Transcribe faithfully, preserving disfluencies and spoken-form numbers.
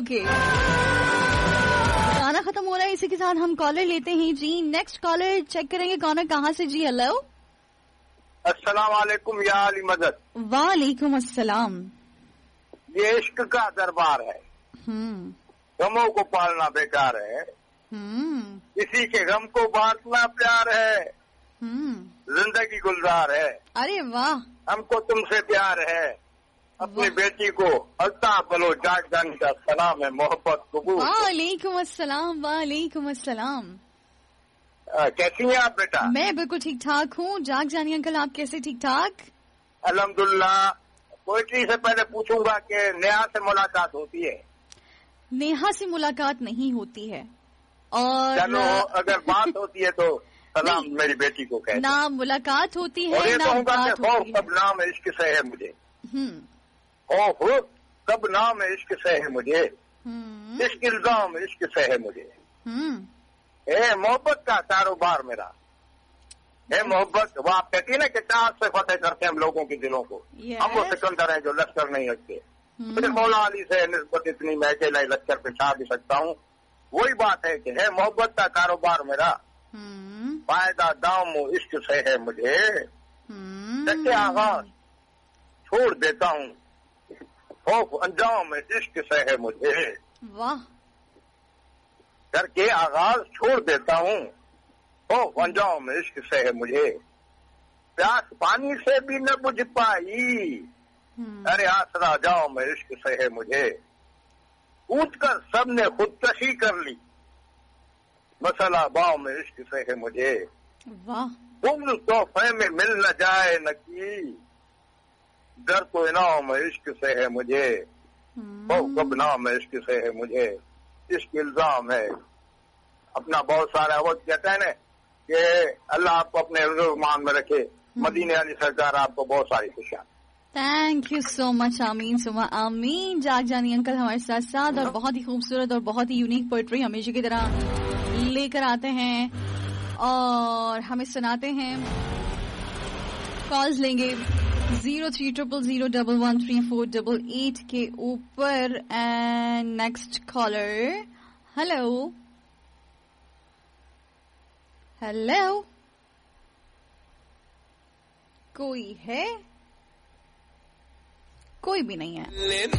Okay گانا ختم ہو رہا ہے, اسی کے ساتھ ہم کالر لیتے ہیں جی. نیکسٹ کالر چیک کریں گے کون ہے کہاں سے جی. ہیلو السلام علیکم یا علی مدد. وعلیکم السلام. یہ عشق کا دربار ہے, ہم غموں کو پالنا بیکار ہے, ہم کسی کے غم کو بانٹنا پیار ہے, ہم زندگی گلزار ہے, ارے واہ, ہم کو تم سے پیار ہے, اپنی بیٹی کو الطاف بلوچ جاگجانی کا سلام ہے, محبت قبول. وعلیکم السلام. وعلیکم السلام. کیسی ہیں آپ بیٹا؟ میں بالکل ٹھیک ٹھاک ہوں. جاگ جانی انکل آپ کیسے؟ ٹھیک ٹھاک الحمدللہ. پوئٹری سے پہلے پوچھوں گا کہ نیہا سے ملاقات ہوتی ہے؟ نیہا سے ملاقات نہیں ہوتی ہے, اور چلو اگر بات ہوتی ہے تو سلام میری بیٹی کو کہتے ہیں. نہ ملاقات ہوتی ہے اور یہ نہ کہوں گا کہ بات خوف ہوتی کب نام عشق سے ہے مجھے, ہے. خوف کب نام عشق سے ہے مجھے, ہم عشق الزام عشق سے ہے مجھے, ہم اے محبت کا کاروبار میرا, اے محبت. وہ آپ کہتی ہیں نا کہ چاند سے فتح کرتے ہیں ہم لوگوں کے دلوں کو, ہم وہ سکندر ہیں جو لشکر نہیں رکھتے. پھر مولا علی سے نسبت اتنی میں اکیلا ہی لشکر پہ چھا بھی سکتا ہوں. وہی بات ہے کہ ہے محبت کا کاروبار میرا, فائدہ دام عشق سے ہے مجھے, چکے آغاز چھوڑ دیتا ہوں, خوف انجام عشق سے ہے مجھے. واہ, کر کے آغاز چھوڑ دیتا ہوں, خوف انجام عشق سے ہے مجھے. پیاس پانی سے بھی نہ بجھ پائی, ارے آسرا جام عشق سے ہے مجھے. اونچ کر سب نے خودکشی کر لی, مسئلہ بام عشق سے ہے مجھے. واہ, بغض تحفے میں مل نہ جائے نہ کی, در تو انعام عشق سے ہے مجھے. کب نام عشق سے ہے مجھے, عشق الزام ہے. اپنا بہت سارا وقت کہتا ہے نا کہ اللہ آپ کو اپنے رحمان میں رکھے. مدینے علی سرکار آپ کو بہت ساری خوشیاں. تھینک یو سو مچ. آمین سما آمین. جاگ جانی انکل ہمارے ساتھ ساتھ اور بہت ہی خوبصورت اور بہت ہی یونیک پوئٹری ہمیشہ کی طرح لے کر آتے ہیں اور ہمیں سناتے ہیں. کالز لیں گے zero three triple zero double one three four double eight کے اوپر. And next collar. Hello hello, کوئی ہے؟ کوئی بھی نہیں ہے.